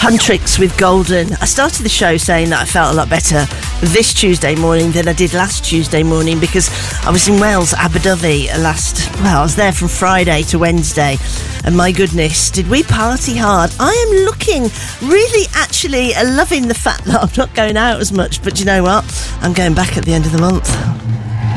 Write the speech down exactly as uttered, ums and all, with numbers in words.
Huntrix with Golden. I started the show saying that I felt a lot better this Tuesday morning than I did last Tuesday morning because I was in Wales, Abu Dhabi last, well, I was there from Friday to Wednesday, and my goodness, did we party hard. I am looking, really actually loving the fact that I'm not going out as much, but you know what? I'm going back at the end of the month.